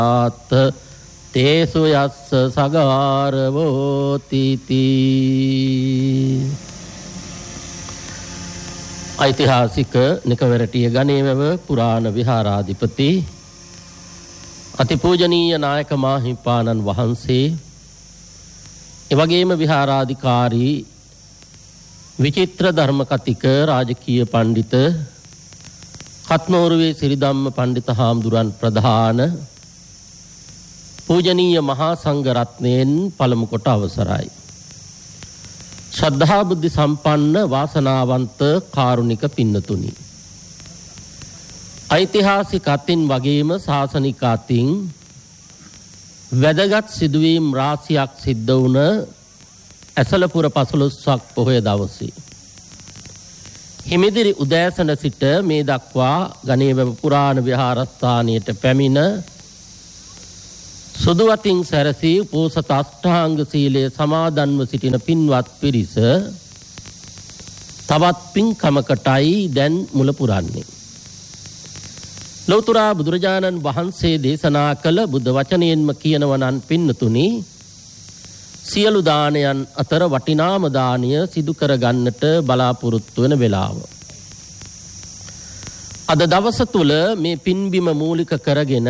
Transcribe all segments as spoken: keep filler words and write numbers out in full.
ආත තේසු යස්ස සගාරවෝ තීති. ඓතිහාසික නිකවැරටිය ගණේවැව පුරාණ විහාරාධිපති අතිපූජනීය නායක මාහිමිපාණන් වහන්සේ, එවැගේම විහාරාධිකාරී විචිත්‍ර ධර්ම කතික රාජකීය පඬිත කත්නෝරුවේ සිරිධම්ම පඬිත හාමුදුරන් ප්‍රධාන පූජනීය මහා සංඝ රත්නයෙන් පළමු කොට අවසරයි. ශ්‍රද්ධා බුද්ධ සම්පන්න වාසනාවන්ත කාරුණික පින්නතුනි, ඓතිහාසික අතින් වගේම ශාසනික අතින් වැදගත් සිදුවීම් රාශියක් සිද්ධ වුණ ඇසලපුර පසළොස්වක් පොහොය දවසේ හිමිදිරි උදෑසන සිට මේ දක්වා ගණේවැව පුරාණ විහාරස්ථානයට පැමිණ සුදුවතින් සැරසී උපෝසත අෂ්ටාංග සීලය සමාදන්ව සිටින පින්වත් පිරිස තවත් පින්කමකටයි දැන් මුල පුරන්නේ. ලෞතර බුදුරජාණන් වහන්සේ දේශනා කළ බුද්ධ වචනයෙන්ම කියනවනම් පින්නතුනි, සියලු දානයන් අතර වටිනාම දානය සිදු කර ගන්නට බලාපොරොත්තු වන වේලාව. අද දවස තුල මේ පින්බිම මූලික කරගෙන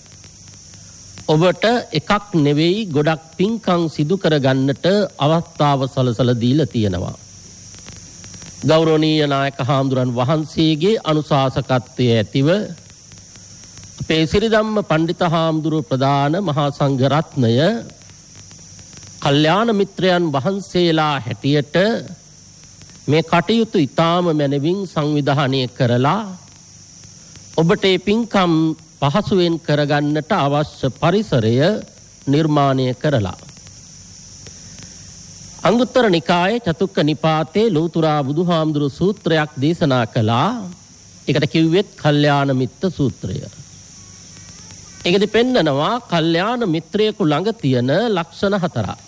ඔබට එකක් නෙවෙයි ගොඩක් පින්කම් සිදු කර ගන්නට අවස්ථාව සලසලා දීලා තියෙනවා. ගෞරවනීය නායක හාමුදුරන් වහන්සේගේ අනුශාසකත්වයේ ඇතිව අපේ සිරිධම්ම පඬිත හාමුදුරුවෝ ප්‍රධාන මහා සංඝ රත්නය කල්යාණ මිත්‍රයන් වහන්සේලා හැටියට මේ කටයුතු ඊටාම මැනවින් සංවිධානය කරලා ඔබට මේ පින්කම් පහසුවෙන් කරගන්නට අවශ්‍ය පරිසරය නිර්මාණය කරලා අංගුත්තර නිකායේ චතුක්ක නිපාතේ ලෞතර බුදුහාමුදුරු සූත්‍රයක් දේශනා කළා. ඒකට කිව්වෙත් කල්යාණ මිත්‍ර සූත්‍රය. ඒකෙදි පෙන්නනවා කල්යාණ මිත්‍රයෙකු ළඟ තියෙන ලක්ෂණ හතරක්.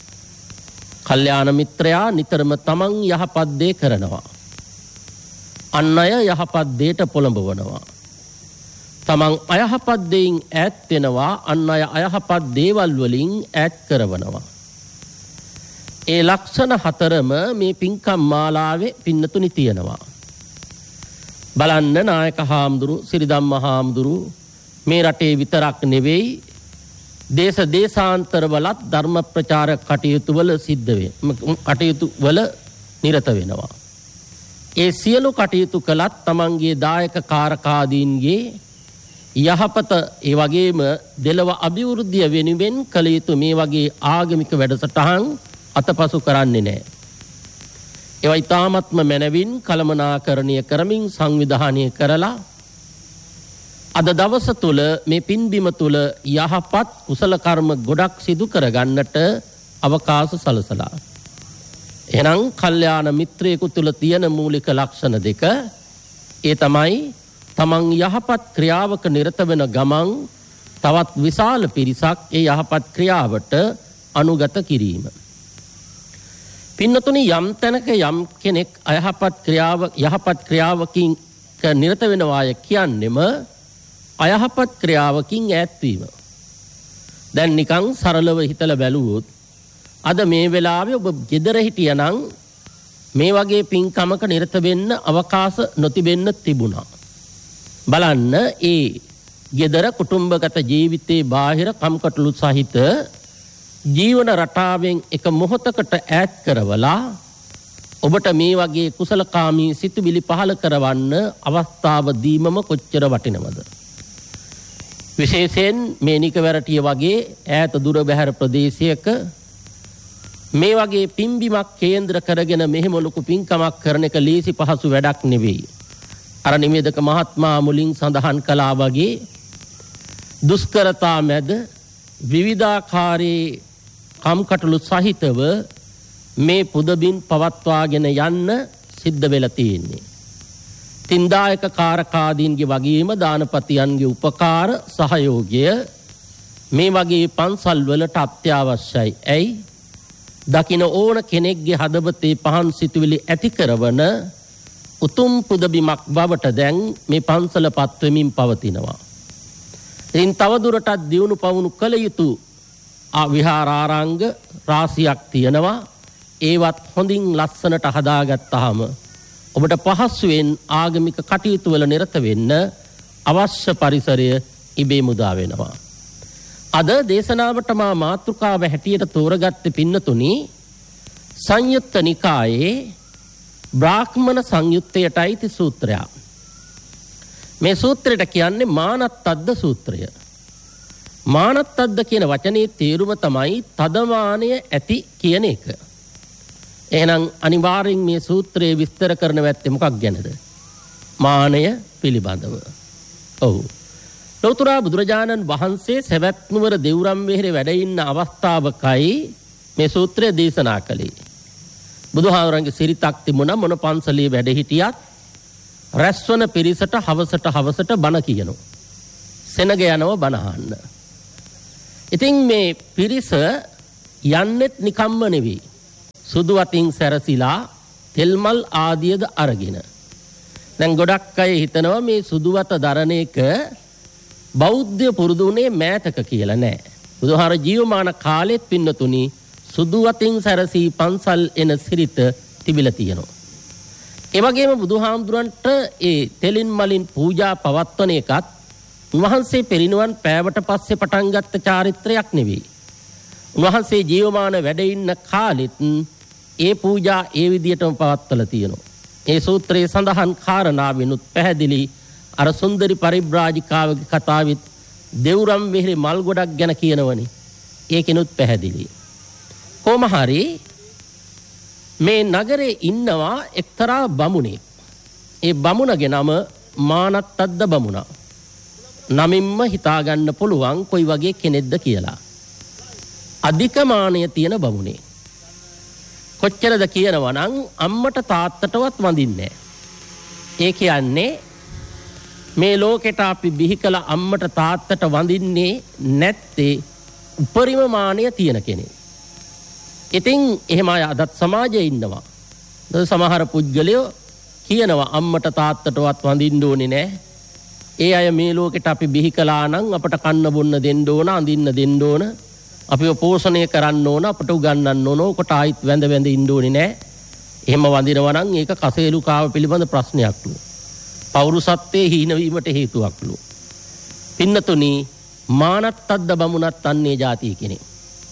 කල්යාණ මිත්‍රයා නිතරම තමන් යහපත් දේ කරනවා. අන් අය යහපත් දේට පොළඹවනවා. තමන් අයහපත් දෙයින් ඈත් වෙනවා, අන් අය අයහපත් දේවල් වලින් ඈත් කරවනවා. ඒ ලක්ෂණ හතරම මේ පින්කම් මාලාවේ පින්නතුනි තියෙනවා. බලන්න, නායක හාමුදුරු සිරිධම්ම හාමුදුරු මේ රටේ විතරක් නෙවෙයි දේශ දේශාන්තරවලත් ධර්ම ප්‍රචාර කටයුතු වල සිද්ධ වේ කටයුතු වල නිරත වෙනවා. ඒ සියලු කටයුතු කළත් තමන්ගේ දායක කාරකාදීන්ගේ යහපත, ඒ වගේම දෙලව අභිවෘද්ධිය වෙනුවෙන් කළ යුතු මේ වගේ ආගමික වැඩසටහන් අතපසු කරන්නේ නැහැ. ඒවා ඊ타මත්ම මැනවින් කළමනාකරණය කරමින් සංවිධානය කරලා අද දවස තුල මේ පින්බිම තුල යහපත් කුසල කර්ම ගොඩක් සිදු කරගන්නට අවකාශ සලසලා. එහෙනම් කල්යාණ මිත්‍රයෙකු තුල තියෙන මූලික ලක්ෂණ දෙක, ඒ තමයි තමන් යහපත් ක්‍රියාවක නිරත වෙන ගමන් තවත් විශාල පිරිසක් ඒ යහපත් ක්‍රියාවට අනුගත කිරීම. පින්නතුනි, යම් තැනක යම් කෙනෙක් අයහපත් ක්‍රියාව යහපත් ක්‍රියාවකින් නිරත වෙනවාය කියන්නේම අයහපත් ක්‍රියාවකින් ඈත් වීම. දැන් නිකන් සරලව හිතලා බැලුවොත් අද මේ වෙලාවේ ඔබ ගෙදර හිටියනම් මේ වගේ පින්කමක නිරත වෙන්න අවකාශ නොතිබෙන්න තිබුණා. බලන්න, ඒ ගෙදර කුටුම්බගත ජීවිතේ බාහිර කම්කටොළු සහිත ජීවන රටාවෙන් එක මොහොතකට ඈත් කරවලා ඔබට මේ වගේ කුසලකාමී සිතුවිලි පහළ කරවන්න අවස්ථාව දීමම කොච්චර වටිනවද? විශේෂයෙන් මේ නිකවැරටිය වගේ ඈත දුර බැහැර ප්‍රදේශයක මේ වගේ පින්බිමක් කේන්ද්‍ර කරගෙන මෙහෙම ලොකු පින්කමක් කරන එක ලීසි පහසු වැඩක් නෙවෙයි. අර නිවේදක මහත්මයා මුලින් සඳහන් කළා වගේ දුෂ්කරතා මැද විවිධාකාරී කම්කටොළු සහිතව මේ පුදබින් පවත්වාගෙන යන්න සිද්ධ වෙලා තියෙන්නේ. තින්දායක කාරකාදීන්ගේ වගේම දානපතියන්ගේ උපකාර සහයෝගය මේ වගේ පන්සල් වලට අත්‍යවශ්‍යයි. ඇයි? දකින්න ඕන කෙනෙක්ගේ හදවතේ පහන් සිතුවිලි ඇති කරවන උතුම් පුදබිමක් බවට දැන් මේ පන්සල පත්වෙමින් පවතිනවා. ඉතින් තවදුරටත් දියුණු පවුණු කළ යුතු විහාරාරාංග රාශියක් තියෙනවා. ඒවත් හොඳින් ලස්සනට හදාගත්තාම ඔබට පහසුවෙන් ආගමික කටයුතු වල නිරත වෙන්න අවශ්‍ය පරිසරය ඉබේම උදා වෙනවා. අද දේශනාවට මා මාතෘකාව හැටියට තෝරගත්තේ පින්නතුනි සංයුත්ත නිකායේ බ්‍රාහ්මණ සංයුත්තයට අයිති සූත්‍රයක්. මේ සූත්‍රයට කියන්නේ මානත්තද්ද සූත්‍රය. මානත්තද්ද කියන වචනේ තේරුම තමයි තදමානය ඇති කියන එක. එහෙනම් අනිවාර්යෙන් මේ සූත්‍රයේ විස්තර කරන වැත්තේ මොකක් ගැනද? මානය පිළිබඳව. ඔව්. ලෞතර බුදුරජාණන් වහන්සේ සවැත් නුවර දෙව්රම් වෙහෙරේ වැඩ ඉන්න අවස්ථාවකයි මේ සූත්‍රය දේශනා කළේ. බුදුහාමරන්ගේ සිරිතක් තිබුණා මොන පන්සලේ වැඩ හිටියත් රැස්වන පිරිසට හවසට හවසට බණ කියනවා. සෙනග යනවා බණ අහන්න. ඉතින් මේ පිරිස යන්නෙත් නිකම්ම නෙවෙයි. සුදු අතින් සැරසිලා තෙල්මල් ආදියද අරගෙන. දැන් ගොඩක් අය හිතනවා මේ සුදු අත දරන එක බෞද්ධ පුරුදුනේ මෑතක කියලා නෑ. බුදුහාර ජීවමාන කාලෙත් පින්නතුනි සුදු අතින් සැරසී පන්සල් එන සිරිත තිබිලා තියෙනවා. ඒ වගේම බුදුහාමුදුරන්ට ඒ තෙලින් මලින් පූජා පවත්වන එකත් උන්වහන්සේ පෙරිනුවන් පෑවට පස්සේ පටන් ගත්ත චාරිත්‍රයක් නෙවෙයි. උන්වහන්සේ ජීවමාන වැඩ ඉන්න කාලෙත් ඒ පූජා ඒ විදිහටම පවත්වලා තියෙනවා. ඒ සූත්‍රයේ සඳහන් කාරණාවෙනුත් පැහැදිලි අර සුන්දරි පරිබ්‍රාජිකාවගේ කතාවෙත් දෙව්රම් වෙහෙරේ මල් ගොඩක් ගැන කියනවනේ. ඒකිනුත් පැහැදිලි. කොහොම හරි මේ නගරේ ඉන්නවා එක්තරා බමුණෙක්. ඒ බමුණගේ නම මානත්තද්ද බමුණා. නමින්ම හිතාගන්න පුළුවන් කොයි වගේ කෙනෙක්ද කියලා. අධික මානය තියෙන බමුණේ. කොච්චරද කියනවා නම් අම්මට තාත්තටවත් වඳින්නේ නැහැ. ඒ කියන්නේ මේ ලෝකෙට අපි බිහි කළ අම්මට තාත්තට වඳින්නේ නැත්තේ උපරිම මානය තියෙන කෙනෙක්. ඉතින් එහෙම අය අදත් සමාජයේ ඉන්නවා. සමහර පුද්ගලයෝ කියනවා අම්මට තාත්තටවත් වඳින්න ඕනේ නැහැ. ඒ අය මේ ලෝකෙට අපි බිහි කළා නම් අපට කන්න බොන්න දෙන්න ඕන, අඳින්න දෙන්න ඕන, අපිව පෝෂණය කරන්න ඕන, අපට උගන්වන්න ඕන, ඔකට ආයිත් වැඳ වැඳ ඉන්න ඕනේ නැහැ. එහෙම වඳිනවා නම් ඒක කසේලුකාව පිළිබඳ ප්‍රශ්නයක්ලු. පෞරුසත්වයේ හීන වීමට හේතුවක්ලු. පින්නතුනි මානත්තද්ද බමුණත් අන්නේ જાතිය කෙනෙක්.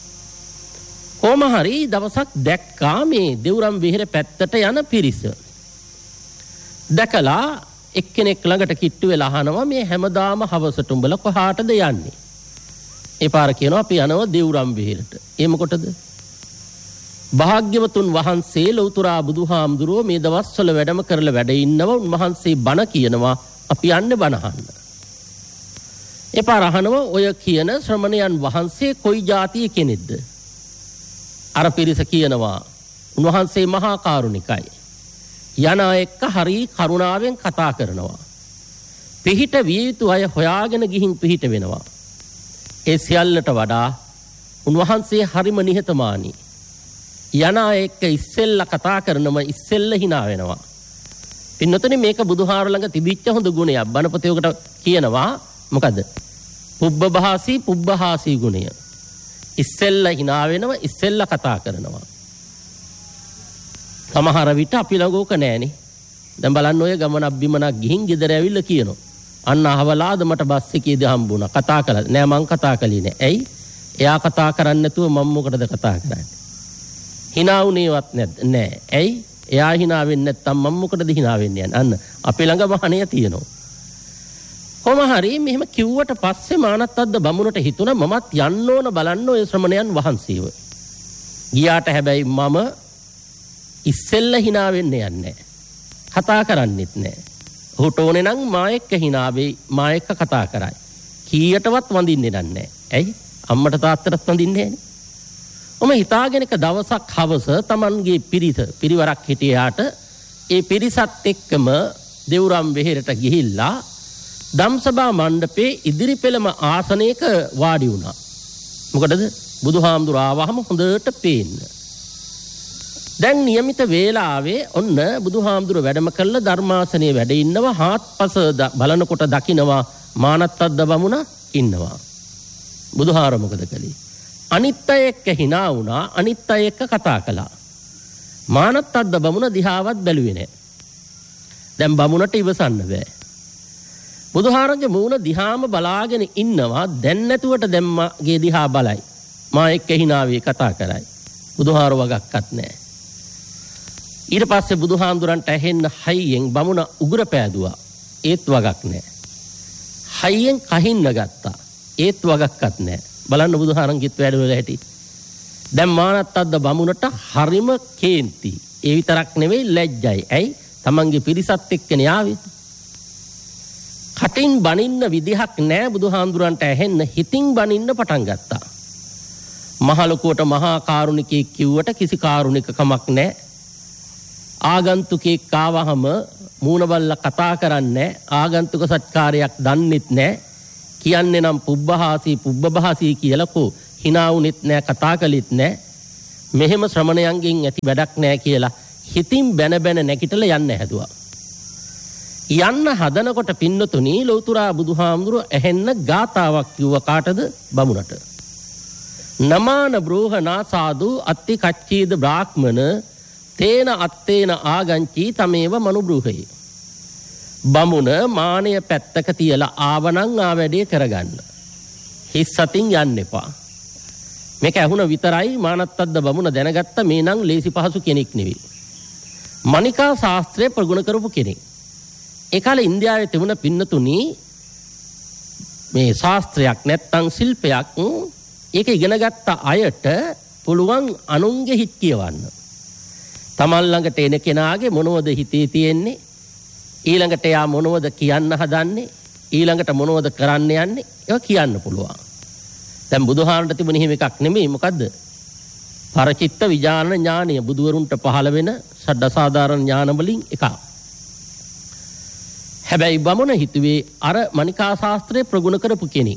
කොහොම හරි දවසක් දැක්කා මේ දෙව්රම් වෙහෙර පැත්තට යන පිරිස. දැකලා එක්කෙනෙක් ළඟට කිට්ටු වෙලා අහනවා මේ හැමදාම හවසට උඹලා කොහාටද යන්නේ? ඒ පාර කියනවා අපි යනවා දෙව්රම් වෙහෙරට. ඒ මොකටද? භාග්‍යවතුන් වහන්සේ ලෞතුරා බුදුහාමුදුරුවෝ මේ දවස්වල වැඩම කරලා වැඩ ඉන්නවා. උන්වහන්සේ බණ කියනවා. අපි යන්නේ බණ අහන්න. ඒ පාර අහනවා ඔය කියන ශ්‍රමණයන් වහන්සේ කොයි જાතිය කෙනෙක්ද? අර පිරිස කියනවා උන්වහන්සේ මහා කාරුණිකයි. යන එක්ක හරි කරුණාවෙන් කතා කරනවා. පිහිට විය යුතු අය හොයාගෙන ගිහින් පිහිට වෙනවා. ඒ සියල්ලට වඩා උන්වහන්සේ හරිම නිහතමානී. යන එක්ක ඉස්සෙල්ලා කතා කරනම ඉස්සෙල්ලා hina වෙනවා. පින්නතනේ මේක බුදුහාර ළඟ තිබිච්ච හොඳ ගුණයක්. බණපතේ උකට කියනවා මොකද? පුබ්බභාසී පුබ්බහාසී ගුණය. ඉස්සෙල්ලා hina වෙනවා, ඉස්සෙල්ලා කතා කරනවා. සමහර විට අපි ළඟ ඕක නෑනේ. දැන් බලන්න ඔය ගමනක් බිමනක් ගිහින් ගෙදර ඇවිල්ලා කියනවා. අන්න අහවලාද මට බස් එකේදී හම්බුණා. කතා කළා. නෑ මං කතා කළේ නෑ. ඇයි? එයා කතා කරන්නේ නැතුව මම මොකටද කතා කරන්නේ? hina උනේවත් නැද්ද? නෑ. ඇයි? එයා hina වෙන්නේ නැත්තම් මම මොකටද hina වෙන්නේ යන්නේ? අන්න අපි ළඟ වහණය තියෙනවා. කොහොම හරි මෙහෙම කිව්වට පස්සේ මානත්තද්ද බමුණට හිතුණා මමත් යන්න ඕන බලන්න ඔය ශ්‍රමණයන් වහන්සේව. ගියාට හැබැයි මම ඉස්සෙල්ලා hina වෙන්න යන්නේ නැහැ. කතා කරන්නෙත් නැහැ. ඔහුට ඕනේ නම් මා එක්ක hina වෙයි, මා එක්ක කතා කරයි. කීයටවත් වඳින්නේ නැහැ. ඇයි? අම්මට තාත්තටත් වඳින්නේ නැහැනේ. ඔම හිතාගෙන එක දවසක් හවස Tamanගේ පිරිස පිරිවරක් හිටියාට ඒ පිරිසත් එක්කම දෙව්රම් වෙහෙරට ගිහිල්ලා ධම්සභා මණ්ඩපේ ඉදිරි පෙළම ආසනයක වාඩි වුණා. මොකටද? බුදුහාමුදුර ආවහම හොඳට පේන්න. දැන් નિયમિત වේලාවේ ඔන්න බුදුහාමුදුර වැඩම කළ ධර්මාසනයේ වැඩ ඉන්නවා. හාත්පස බලනකොට දකින්නවා මානත්තද්ද බමුණ ඉන්නවා. බුදුහාර මොකද කළේ? අනිත් අය එක්ක hina වුණා, අනිත් අය එක්ක කතා කළා. මානත්තද්ද බමුණ දිහාවත් බැලුවේ නැහැ. දැන් බමුණට ඉවසන්න බෑ. බුදුහාරගේ මූණ දිහාම බලාගෙන ඉන්නවා. දැන් නැතුවට දැම්මගේ දිහා බලයි. මා එක්ක hina වේ කතා කරයි. බුදුහාර වගක්වත් නැහැ. ඊට පස්සේ බුදුහාඳුරන්ට ඇහෙන්න හයියෙන් බමුණ උගුර පෑදුවා. ඒත් වගක් නැහැ. හයියෙන් කහින්න ගත්තා. ඒත් වගක්වත් නැහැ. බලන්න බුදුහාරන්ගිත් වැඩවල ඇති. දැන් මානත්තද්ද බමුණට හරිම කේන්ති. ඒ විතරක් නෙවෙයි ලැජ්ජයි. ඇයි? තමන්ගේ පිරිසත් එක්කනේ ආවේ. කටින් බනින්න විදිහක් නැහැ බුදුහාඳුරන්ට ඇහෙන්න හිතින් බනින්න පටන් ගත්තා. මහලොකුවට මහා කාරුණිකයෙක් කිව්වට කිසි කාරුණිකකමක් නැහැ. ආගන්තුකෙක් ආවහම මූණ බල්ලා කතා කරන්නේ ආගන්තුක සත්කාරයක් දන්නෙත් නැහැ. කියන්නේ නම් පුබ්බහාසී පුබ්බභාසී කියලා කෝ hina වුනෙත් නැහැ, කතා කළෙත් නැහැ. මෙහෙම ශ්‍රමණයන්ගෙන් ඇති වැඩක් නැහැ කියලා හිතින් බැන බැන නැගිටලා යන්න හැදුවා. යන්න හදනකොට පින්නතුණි ලෞතුරා බුදුහාමුදුරුවෝ ඇහෙන්න ගාතාවක් කිව්ව කාටද? බමුණට. නමාන බ්‍රෝහනා සාදු අත්ති කච්චීද බ්‍රාහ්මණ තේන අත්තේන ආගංචී තමේව මනුබ්‍රූහේ. බමුණ මානය පැත්තක තියලා ආවනම් ආ වැඩේ කරගන්න. හිස් අතින් යන්න එපා. මේක ඇහුණ විතරයි මානත්තද්ද බමුණ දැනගත්ත මේ නම් ලේසි පහසු කෙනෙක් නෙවෙයි. මණිකා ශාස්ත්‍රය ප්‍රගුණ කරපු කෙනෙක්. ඒ කාලේ ඉන්දියාවේ තිබුණ පින්නතුණි මේ ශාස්ත්‍රයක් නැත්තම් ශිල්පයක් ඒක ඉගෙන ගත්ත අයට පුළුවන් අනුන්ගේ හිත් කියවන්න. තමන් ළඟට එන කෙනාගේ මොනවද හිතේ තියෙන්නේ, ඊළඟට යා මොනවද කියන්න හදන්නේ, ඊළඟට මොනවද කරන්න යන්නේ, ඒක කියන්න පුළුවන්. දැන් බුදුහාරන්ට තිබුණ එහෙම එකක් නෙමෙයි. මොකද්ද? පරචිත්ත විඥාන ඥානය බුදුවරුන්ට පහළ වෙන සඩසාධාරණ ඥාන වලින් එකක්. හැබැයි බමුණ හිතුවේ අර මණිකා ශාස්ත්‍රයේ ප්‍රගුණ කරපු කෙනෙක්.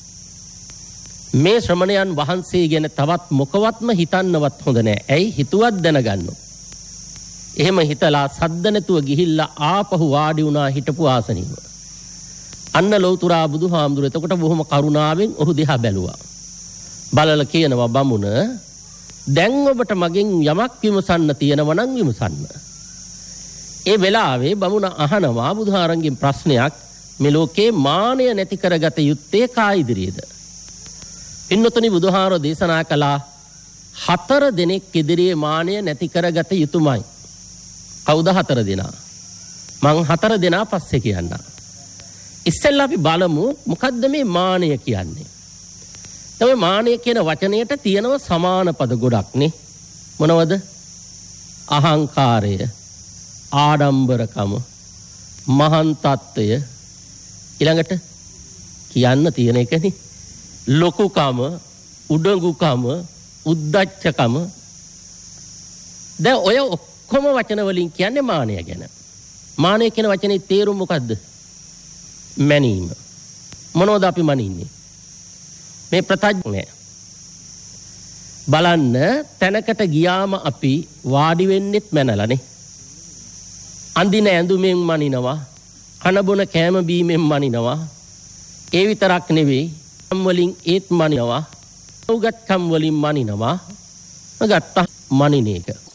මේ ශ්‍රමණයන් වහන්සේ ගැන තවත් මොකවත්ම හිතන්නවත් හොඳ නැහැ. ඇයි? හිතුවත් දැනගන්න. එහෙම හිතලා සද්ද නැතුව ගිහිල්ලා ආපහු වාඩි වුණා හිටපු ආසනෙම. අන්න ලෞතුරා බුදුහාමුදුර එතකොට බොහොම කරුණාවෙන් ඔහු දිහා බැලුවා. බලලා කියනවා බමුණ දැන් ඔබට මගෙන් යමක් විමසන්න තියෙනවා නම් විමසන්න. ඒ වෙලාවේ බමුණ අහනවා බුදුහාරන්ගෙන් ප්‍රශ්නයක්. මේ ලෝකේ මානය නැති කරගත යුත්තේ කා ඉදිරියේද? පින්නතුනි බුදුහාරෝ දේශනා කළා හතර දෙනෙක් ඉදිරියේ මානය නැති කරගත යුතුමයි. කවුද හතර දෙනා? මං හතර දෙනා පස්සේ කියන්නම්. ඉස්සෙල්ලා අපි බලමු මොකද්ද මේ මානය කියන්නේ. තමයි මානය කියන වචනයට තියෙනව සමාන පද ගොඩක් නේ. මොනවද? අහංකාරය, ආඩම්බරකම, මහාන් තත්ත්වය, ඊළඟට කියන්න තියෙන එකනේ ලොකුකම, උඩඟුකම, උද්දච්චකම. දැන් ඔය ඔක්කොම වචන වලින් කියන්නේ මානය ගැන. මානය කියන වචනේ තේරුම මොකද්ද? මැනීම. මොනවද අපි මනින්නේ? මේ ප්‍රත්‍යඥය. බලන්න තැනකට ගියාම අපි වාඩි වෙන්නෙත් මැනලානේ. අඳින ඇඳුමෙන් මනිනවා, කන බොන කෑම බීමෙන් මනිනවා. ඒ විතරක් නෙවෙයි කම් වලින් ඒත් මනිනවා, උගත්කම් වලින් මනිනවා. ගත්ත මනින එක.